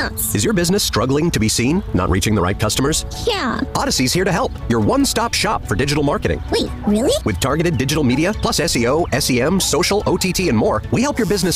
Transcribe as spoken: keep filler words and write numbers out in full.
nuts. Is your business struggling to be seen? Not reaching the right customers? Yeah. Odyssey's here to help. Your one-stop shop for digital marketing. Wait, really? With targeted digital media, plus S E O, S E M, social, O T T, and more, we help your business